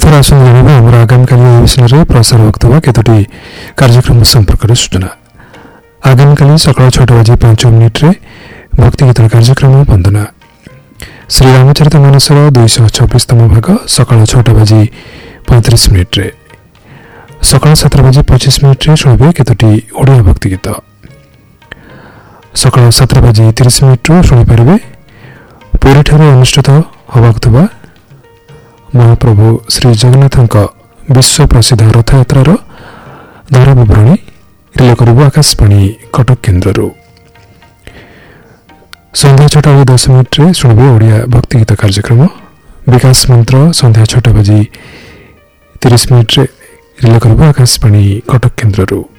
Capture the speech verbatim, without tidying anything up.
एथर आसन जानिबा हमर आगामीकाली अधिवेशनरे प्रसार होउथबा केतोटी कार्यक्रम संपर्करे सूचना। आगामीकाली सकाळ छटा बजे पांच मिनिट रे भक्ति गीत कार्यक्रम वंदना। श्री रामचरितमानसर दुई सौ छब्बीसतम भाग सकाळ छटा बजे पैंतीस मिनिट रे। सकाळ सात बजे पच्चीस मिनिट रे शुणबे केतोटी ओडिया भक्ति गीत। सकाळ सात बजे तीस मिनिट रे शुणी पारिबे पुरी ठारे अनुष्ठित होबाकुथबा महाप्रभु श्री जगन्नाथ विश्व प्रसिद्ध रथयात्रार धारा विवरणी रिले करिबो आकाशवाणी कटक केन्द्ररू। संध्या छटा बजे दस मिनिट रे शुणबे ओडिया भक्ति गीत कार्यक्रम। विकास मंत्र संध्या छटा बजे तीस मिनिट रे रिले करिबो आकाशवाणी कटक केन्द्ररू।